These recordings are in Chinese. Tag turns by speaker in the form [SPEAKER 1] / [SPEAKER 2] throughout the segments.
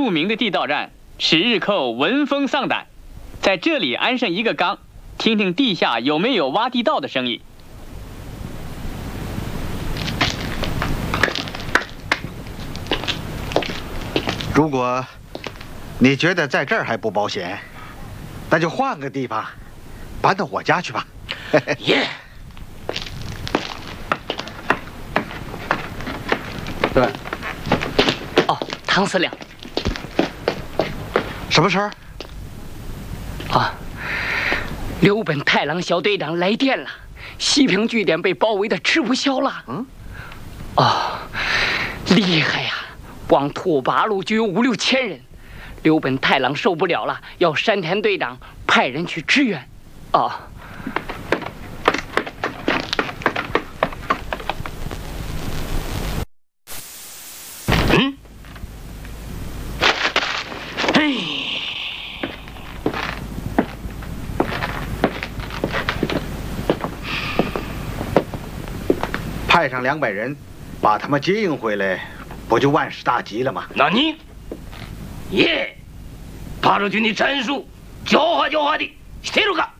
[SPEAKER 1] 著名的地道战，使日寇闻风丧胆。在这里安上一个缸，听听地下有没有挖地道的声音。
[SPEAKER 2] 如果你觉得在这儿还不保险，那就换个地方，搬到我家去吧。
[SPEAKER 3] 耶！
[SPEAKER 2] 对。
[SPEAKER 3] 哦，唐司令。
[SPEAKER 2] 什么事儿？
[SPEAKER 3] 啊，刘本太郎小队长来电了，西平据点被包围的吃不消了。
[SPEAKER 2] 嗯。
[SPEAKER 3] 哦，厉害呀！光土八路就有5、6千人。刘本太郎受不了了，要山田队长派人去支援。哦。
[SPEAKER 2] 派上200人，把他们接应回来，不就万事大吉了吗？
[SPEAKER 4] 那你，耶，八路军的战术狡猾的，してるか？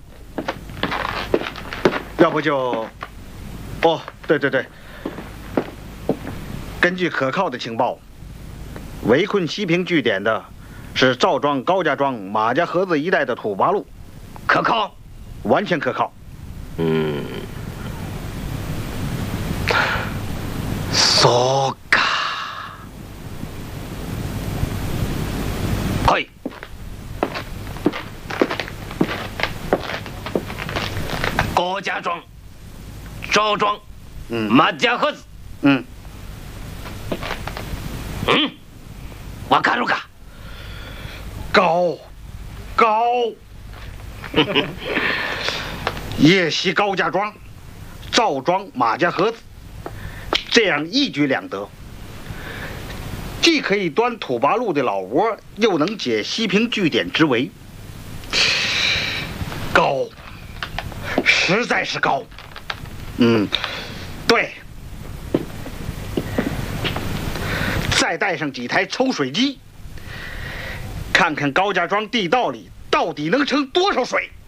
[SPEAKER 2] 要不就，哦，对，根据可靠的情报，围困西平据点的是赵庄、高家庄、马家河子一带的土八路，
[SPEAKER 4] 可靠？
[SPEAKER 2] 完全可靠。
[SPEAKER 4] そうか。はい。高家庄、赵庄、马家河子。わかるか？
[SPEAKER 2] 高，夜袭高家庄、赵庄、马家河子。这样一举两得，既可以端土八路的老窝，又能解西平据点之围。高，实在是高。对。再带上几台抽水机，看看高家庄地道里到底能盛多少水。